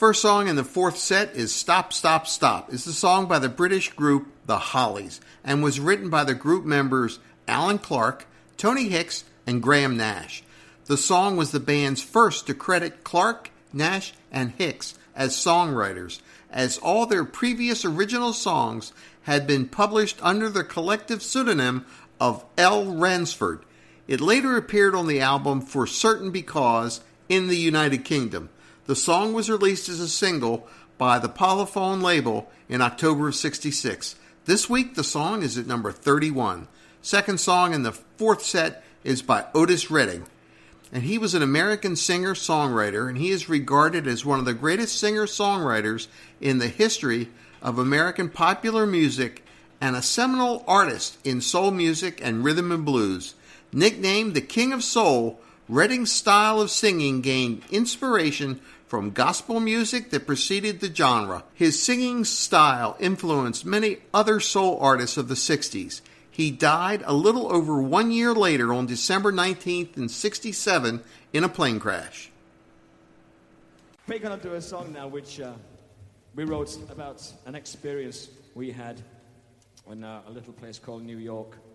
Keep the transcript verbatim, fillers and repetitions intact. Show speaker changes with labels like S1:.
S1: First song in the fourth set is Stop, Stop, Stop. It's a song by the British group The Hollies and was written by the group members Alan Clark, Tony Hicks, and Graham Nash. The song was the band's first to credit Clark, Nash, and Hicks as songwriters, as all their previous original songs had been published under the collective pseudonym of L. Ransford. It later appeared on the album For Certain Because in the United Kingdom. The song was released as a single by the Polyphone label in October of sixty-six. This week, the song is at number thirty-one. Second song in the fourth set is by Otis Redding. And he was an American singer-songwriter, and he is regarded as one of the greatest singer-songwriters in the history of American popular music and a seminal artist in soul music and rhythm and blues. Nicknamed the King of Soul, Redding's style of singing gained inspiration from gospel music that preceded the genre. His singing style influenced many other soul artists of the sixties. He died a little over one year later on December nineteenth in sixty-seven in a plane crash.
S2: We're going to do a song now which uh, we wrote about an experience we had in uh, a little place called New York.